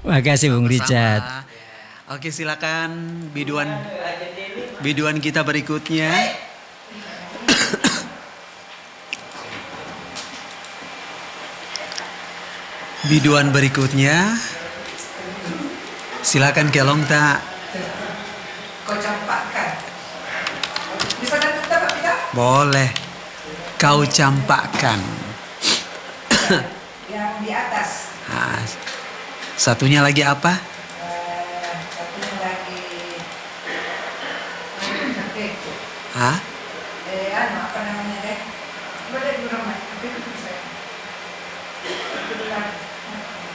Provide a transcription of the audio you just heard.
Makasih Bung Richard. Oke, silakan biduan kita berikutnya. Biduan berikutnya. Silakan Kelongta. Kau campakkan. Bisa kan kita Pak Pita? Boleh. Kau campakkan. Yang di atas. Nah, satunya lagi apa? Satunya lagi. Apa itu? Hah? Apa namanya deh? Boleh di rumah. Tapi itu bisa.